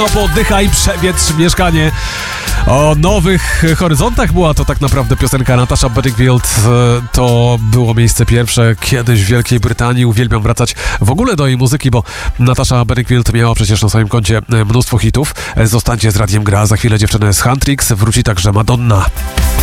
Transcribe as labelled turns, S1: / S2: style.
S1: Poddychaj, przewietrz mieszkanie. O nowych horyzontach była to tak naprawdę piosenka Natasha Bedingfield. To było miejsce pierwsze kiedyś w Wielkiej Brytanii. Uwielbiam wracać w ogóle do jej muzyki, bo Natasha Bedingfield miała przecież na swoim koncie mnóstwo hitów. Zostańcie z Radiem Gra. Za chwilę dziewczyny z Huntrix. Wróci także Madonna.